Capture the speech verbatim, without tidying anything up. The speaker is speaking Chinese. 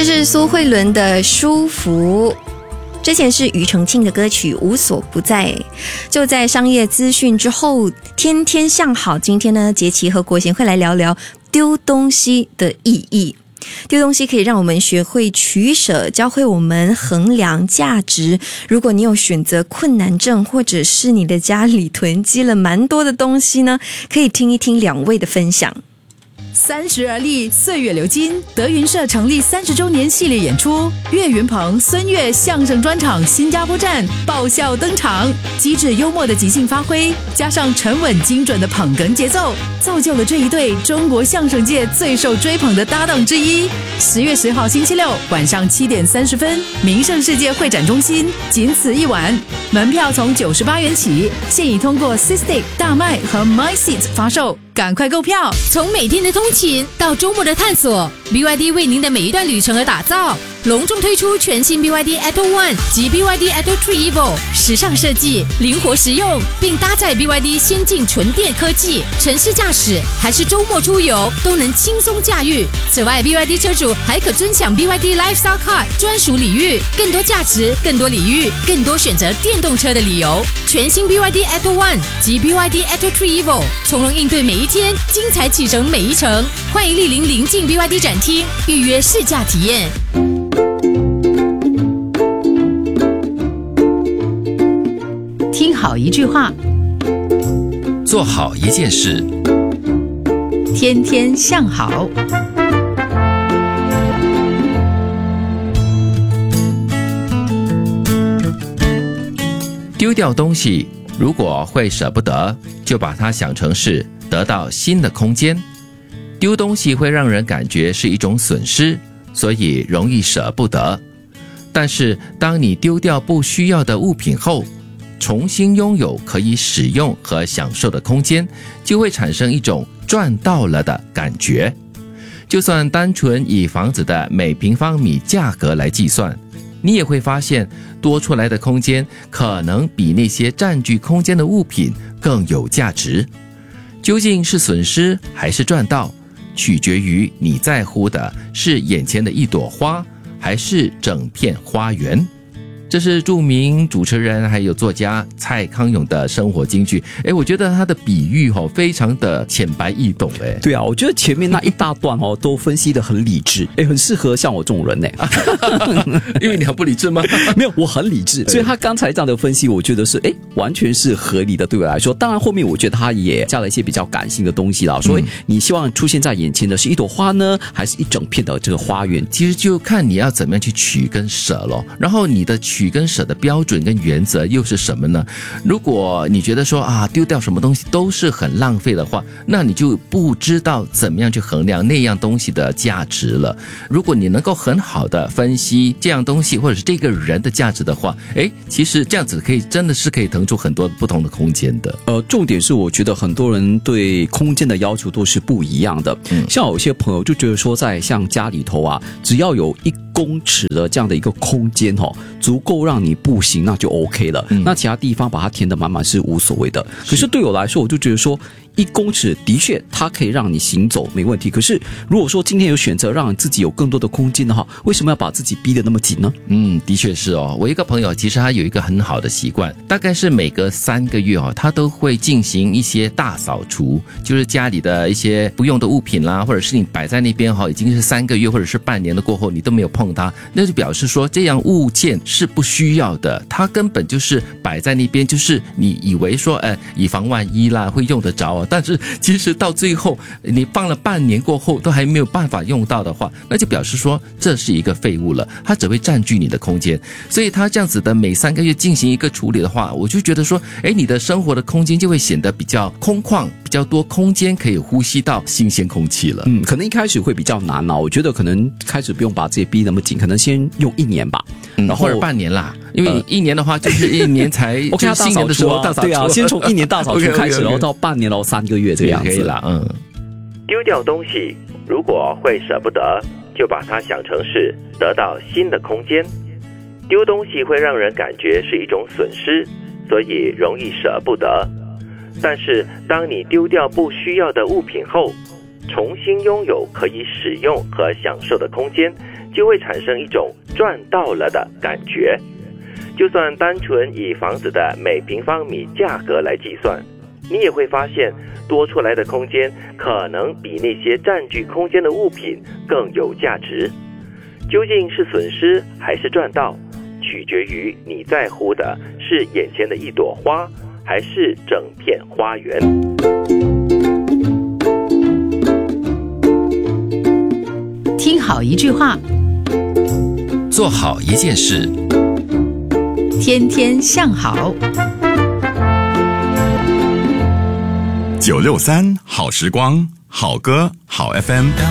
这是苏慧伦的《舒服》，之前是庾澄庆的歌曲《无所不在》。就在商业资讯之后，天天向好。今天呢，杰奇和国贤会来聊聊丢东西的意义。丢东西可以让我们学会取舍，教会我们衡量价值。如果你有选择困难症，或者是你的家里囤积了蛮多的东西呢，可以听一听两位的分享。 三十而立，岁月流金。德云社成立三十周年系列演出，岳云鹏、孙越相声专场新加坡站爆笑登场，机智幽默的即兴发挥，加上沉稳精准的捧哏节奏，造就了这一对中国相声界最受追捧的搭档之一。十月十号星期六晚上七点三十分，名盛世界会展中心，仅此一晚，门票从九十八元起，现已通过 Sistic、大麦和 MySeat 发售。赶快购票！ 从每天的通勤到周末的探索 ，B Y D 为您的每一段旅程而打造。隆重推出全新 B Y D Atto One 及 B Y D Atto Three Evo， 时尚设计，灵活实用，并搭载 B Y D 先进纯电科技，城市驾驶还是周末出游都能轻松驾驭。此外 ，B Y D 车主还可尊享 B Y D Lifestyle Card 专属礼遇，更多价值，更多礼遇，更多选择电动车的理由。全新 B Y D Atto One 及 B Y D Atto Three Evo， 从容应对每一天，精彩启程每一程。欢迎莅临临近 B Y D 展厅，预约试驾体验。 听好一句话， 做好一件事， 天天向好。 丢掉东西，如果会舍不得，就把它想成是得到新的空间。丢东西会让人感觉是一种损失，所以容易舍不得。但是当你丢掉不需要的物品后，重新拥有可以使用和享受的空间，就会产生一种赚到了的感觉。就算单纯以房子的每平方米价格来计算，你也会发现多出来的空间可能比那些占据空间的物品更有价值。究竟是损失还是赚到，取决于你在乎的是眼前的一朵花，还是整片花园。这是著名主持人还有作家蔡康永的生活金句。诶，我觉得他的比喻、哦、非常的浅白易懂。诶， 对啊，我觉得前面那一大段、哦、都分析得很理智，诶，很适合像我这种人呢。 因为你很不理智吗？ 没有，我很理智，所以他刚才这样的分析我觉得是诶完全是合理的，对我来说。当然后面我觉得他也加了一些比较感性的东西啦，说、嗯、你希望出现在眼前的是一朵花呢，还是一整片的这个花园？ 其实就看你要怎么样去取跟舍咯。然后你的取跟舍的标准跟原则又是什么呢？如果你觉得说啊丢掉什么东西都是很浪费的话，那你就不知道怎么样去衡量那样东西的价值了。如果你能够很好的分析这样东西或者是这个人的价值的话，诶，其实这样子可以真的是可以腾出很多不同的空间的。 呃，重点是我觉得很多人对空间的要求都是不一样的。嗯，像有些朋友就觉得说，在像家里头啊，只要有一公尺的这样的一个空间哦，足够让你步行，那就 OK 了。嗯、那其他地方把它填得满满是无所谓的。可是对我来说，我就觉得说，一公尺的确它可以让你行走没问题。可是如果说今天有选择让自己有更多的空间的话，为什么要把自己逼得那么紧呢？ 嗯，的确是哦。我一个朋友其实他有一个很好的习惯，大概是每隔三个月哦，他都会进行一些大扫除，就是家里的一些不用的物品啦，或者是你摆在那边哈，已经是三个月或者是半年的过后，你都没有碰它，那就表示说这样物件是不需要的，它根本就是摆在那边，就是你以为说呃以防万一啦会用得着啊，但是其实到最后你放了半年过后都还没有办法用到的话，那就表示说这是一个废物了，它只会占据你的空间。所以它这样子的每三个月进行一个处理的话，我就觉得说诶，你的生活的空间就会显得比较空旷，比较多空间可以呼吸到新鲜空气了。 嗯，可能一开始会比较难啊，我觉得可能开始不用把自己逼那么紧，可能先用一年吧， 嗯、然后或者半年啦，因为一年的话就是一年才就是新年的时候大扫除、啊、 对啊，先从一年大扫除开始，然后到半年，然后三个月这个样子啦。嗯， 丢掉东西，如果会舍不得，就把它想成是得到新的空间。丢东西会让人感觉是一种损失，所以容易舍不得。但是当你丢掉不需要的物品后， 重新拥有可以使用和享受的空间，就会产生一种赚到了的感觉。就算单纯以房子的每平方米价格来计算，你也会发现多出来的空间可能比那些占据空间的物品更有价值。究竟是损失还是赚到，取决于你在乎的是眼前的一朵花，还是整片花园。 听好一句话， 做好一件事， 天天向好。 九六三好时光，好歌好 F M。